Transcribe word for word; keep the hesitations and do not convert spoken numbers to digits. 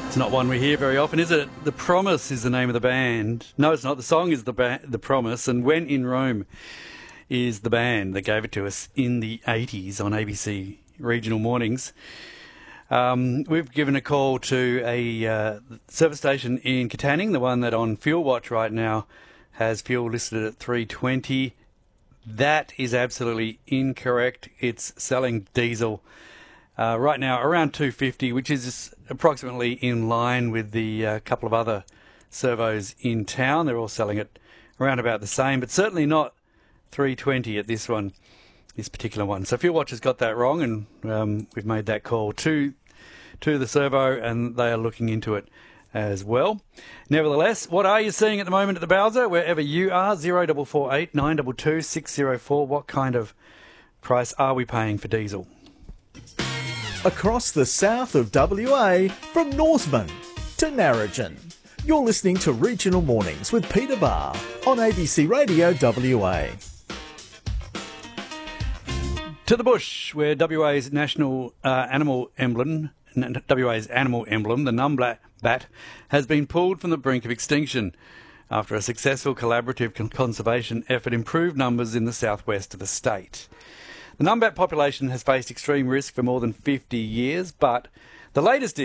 It's not one we hear very often, is it? The Promise is the name of the band. No, it's not. The song is the ba- The Promise, and When in Rome is the band that gave it to us in the eighties on A B C Regional Mornings. Um, we've given a call to a uh, service station in Katanning, the one that on Fuel Watch right now has fuel listed at three twenty. That is absolutely incorrect. It's selling diesel uh, right now around two fifty, which is approximately in line with the uh, couple of other servos in town. They're all selling it around about the same, but certainly not three twenty at this one, this particular one. So Fuel Watch has got that wrong, and um, we've made that call to to the servo, and they are looking into it as well. Nevertheless, what are you seeing at the moment at the Bowser, wherever you are? zero four four eight nine two two six zero four. What kind of price are we paying for diesel? Across the south of W A, from Norseman to Narrogin, you're listening to Regional Mornings with Peter Barr on A B C Radio W A. To the bush, where W A's national uh, animal emblem, W A's animal emblem, the Numblat bat, has been pulled from the brink of extinction after a successful collaborative con- conservation effort improved numbers in the southwest of the state. The Numbat population has faced extreme risk for more than fifty years, but the latest